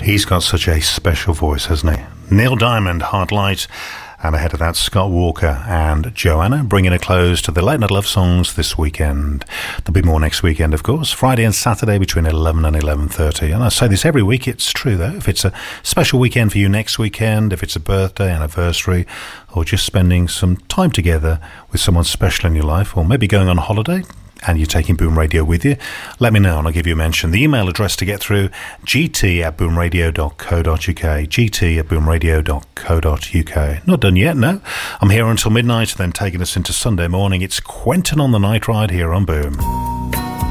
He's got such a special voice, hasn't he? Neil Diamond, Hard Light, and ahead of that, Scott Walker and Joanna, bringing a close to the Late Night Love Songs this weekend. There'll be more next weekend, of course, Friday and Saturday between 11 and 11:30. And I say this every week, it's true though. If it's a special weekend for you next weekend, if it's a birthday, anniversary, or just spending some time together with someone special in your life, or maybe going on holiday, and you're taking Boom Radio with you, let me know and I'll give you a mention. The email address to get through, gt@boomradio.co.uk, gt@boomradio.co.uk. Not done yet, no. I'm here until midnight, then taking us into Sunday morning. It's Quentin on the Night Ride here on Boom.